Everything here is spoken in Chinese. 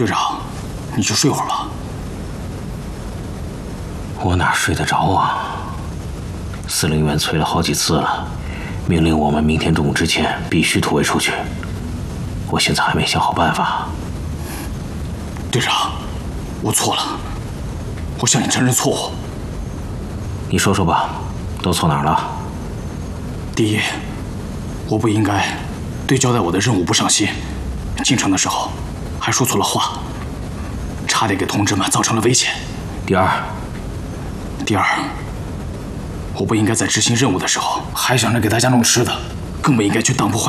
队长，你去睡会儿吧。 我哪睡得着啊？司令员催了好几次了，命令我们明天中午之前必须突围出去。我现在还没想好办法。 队长，我错了，我向你承认错误。 你说说吧，都错哪儿了？ 第一，我不应该对交代我的任务不上心，进城的时候还说错了话，差点给同志们造成了危险。 第二， 我不应该在执行任务的时候还想着给大家弄吃的，更不应该去当铺换